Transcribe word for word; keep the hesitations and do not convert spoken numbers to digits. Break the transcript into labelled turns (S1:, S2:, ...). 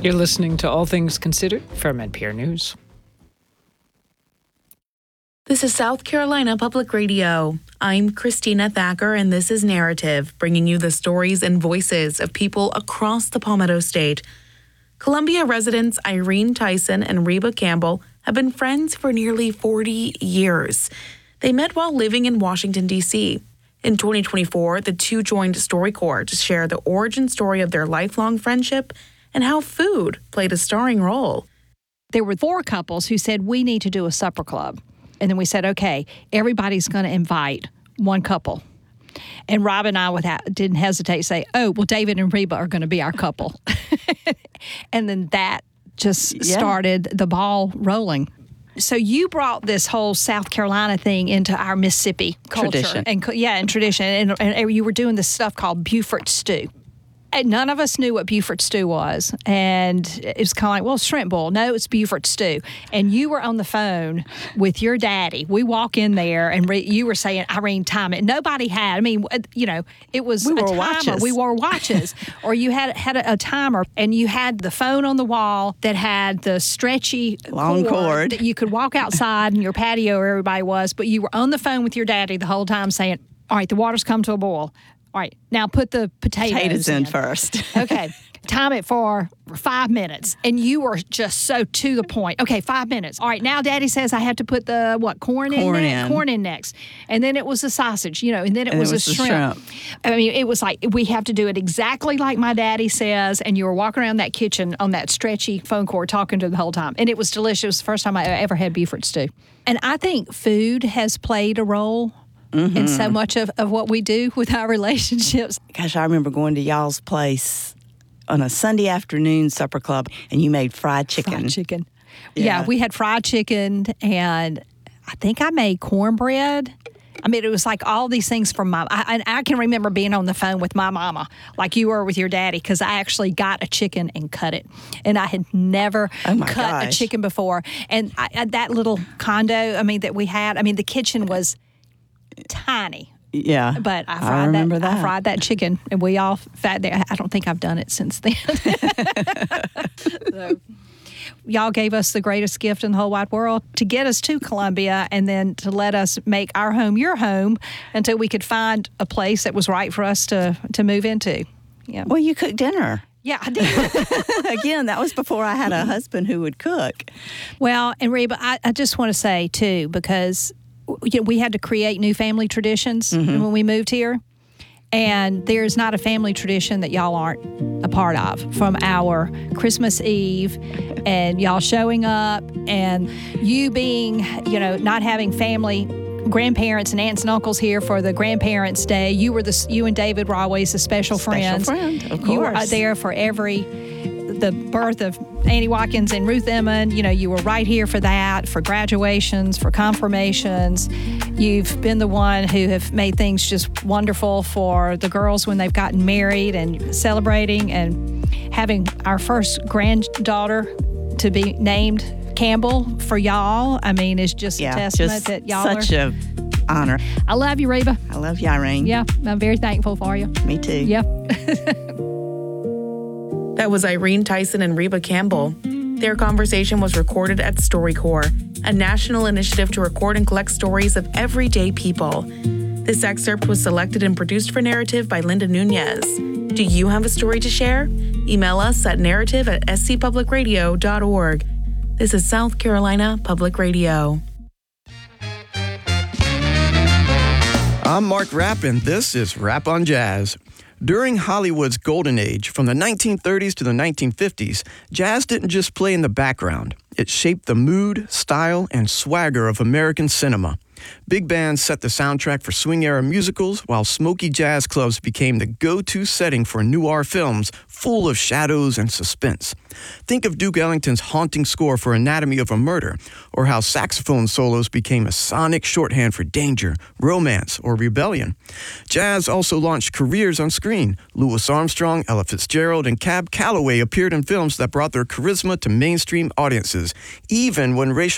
S1: You're listening to All Things Considered from N P R News.
S2: This is South Carolina Public Radio. I'm Christina Thacker, and this is Narrative, bringing you the stories and voices of people across the Palmetto State. Columbia residents Irene Tyson and Reba Campbell have been friends for nearly forty years. They met while living in Washington, D C In twenty twenty-four, the two joined StoryCorps to share the origin story of their lifelong friendship and how food played a starring role.
S3: There were four couples who said, we need to do a supper club. And then we said, okay, everybody's going to invite one couple. And Rob and I without, didn't hesitate to say, oh, well, David and Reba are going to be our couple. And then that just yeah. started the ball rolling. So you brought this whole South Carolina thing into our Mississippi culture.
S4: Tradition.
S3: And, yeah, and tradition. And, and you were doing this stuff called Beaufort stew. And none of us knew what Beaufort stew was. And it was kind of like, well, shrimp boil. No, it's Beaufort stew. And you were on the phone with your daddy. We walk in there, and re- you were saying, Irene, time it. Nobody had. I mean, you know, it was
S4: we
S3: a
S4: wore
S3: timer.
S4: Watches.
S3: We wore watches. Or you had had a, a timer, and you had the phone on the wall that had the stretchy
S4: long cord, cord
S3: that you could walk outside in your patio where everybody was. But you were on the phone with your daddy the whole time saying, all right, the water's come to a boil. All right, now put the potatoes,
S4: potatoes in,
S3: in
S4: first.
S3: Okay, time it for five minutes. And you were just so to the point. Okay, five minutes. All right, now Daddy says I have to put the, what, corn,
S4: corn
S3: in,
S4: in
S3: next? Corn in next. And then it was the sausage, you know, and then it
S4: and
S3: was,
S4: it was
S3: the
S4: the
S3: shrimp.
S4: shrimp.
S3: I mean, it was like, we have to do it exactly like my daddy says. And you were walking around that kitchen on that stretchy phone cord talking to the whole time. And it was delicious. It was the first time I ever had Beaufort stew. And I think food has played a role Mm-hmm. and so much of, of what we do with our relationships.
S4: Gosh, I remember going to y'all's place on a Sunday afternoon supper club, and you made fried chicken.
S3: Fried chicken.
S4: Yeah,
S3: yeah we had fried chicken, and I think I made cornbread. I mean, it was like all these things from my, I, and I can remember being on the phone with my mama, like you were with your daddy, because I actually got a chicken and cut it. And I had never
S4: oh my
S3: cut
S4: gosh.
S3: a chicken before. And I, that little condo, I mean, that we had, I mean, the kitchen was tiny.
S4: Yeah.
S3: But I fried
S4: I remember
S3: that,
S4: that.
S3: I fried that chicken, and we all fat there. I don't think I've done it since then. So, y'all gave us the greatest gift in the whole wide world to get us to Columbia, and then to let us make our home your home until we could find a place that was right for us to, to move into. Yeah.
S4: Well, you cooked dinner.
S3: Yeah, I did.
S4: Again, that was before I had a husband who would cook.
S3: Well, and Reba, I, I just want to say, too, because you know, we had to create new family traditions mm-hmm. when we moved here. And there's not a family tradition that y'all aren't a part of, from our Christmas Eve and y'all showing up and you being, you know, not having family, grandparents and aunts and uncles here for the grandparents' day. You were the, you and David were always the special,
S4: special
S3: friends.
S4: friend, of course.
S3: You were there for every, the birth of Annie Watkins and Ruth Emmond. You know, you were right here for that, for graduations, for confirmations. You've been the one who have made things just wonderful for the girls when they've gotten married, and celebrating and having our first granddaughter to be named Campbell for y'all. I mean, it's just
S4: yeah,
S3: a testament
S4: just
S3: that y'all
S4: such
S3: are.
S4: a honor.
S3: I love you, Reba.
S4: I love you, Irene.
S3: Yeah, I'm very thankful for you.
S4: Me too.
S3: Yeah.
S2: That was Irene Tyson and Reba Campbell. Their conversation was recorded at StoryCorps, a national initiative to record and collect stories of everyday people. This excerpt was selected and produced for Narrative by Linda Nunez. Do you have a story to share? Email us at narrative at s c public radio dot org. This is South Carolina Public Radio.
S5: I'm Mark Rapp, and this is Rap on Jazz. During Hollywood's golden age, from the nineteen thirties to the nineteen fifties, jazz didn't just play in the background. It shaped the mood, style, and swagger of American cinema. Big bands set the soundtrack for swing-era musicals, while smoky jazz clubs became the go-to setting for noir films full of shadows and suspense. Think of Duke Ellington's haunting score for Anatomy of a Murder, or how saxophone solos became a sonic shorthand for danger, romance, or rebellion. Jazz also launched careers on screen. Louis Armstrong, Ella Fitzgerald, and Cab Calloway appeared in films that brought their charisma to mainstream audiences, even when racial